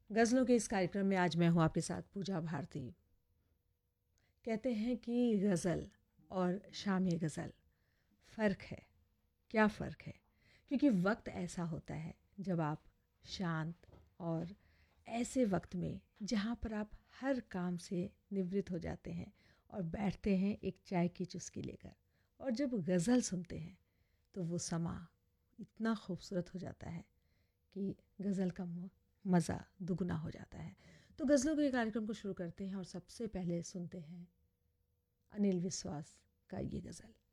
गज़लों के इस कार्यक्रम में आज मैं हूँ आपके साथ पूजा भारती। कहते हैं कि गज़ल और शाम गज़ल फ़र्क है। क्या फ़र्क है? क्योंकि वक्त ऐसा होता है जब आप शांत और ऐसे वक्त में जहाँ पर आप हर काम से निवृत्त हो जाते हैं और बैठते हैं एक चाय की चुस्की लेकर, और जब गज़ल सुनते हैं तो वो समा इतना खूबसूरत हो जाता है कि गज़ल का मज़ा दुगना हो जाता है। तो गज़लों के कार्यक्रम को शुरू करते हैं और सबसे पहले सुनते हैं अनिल विश्वास का ये गज़ल।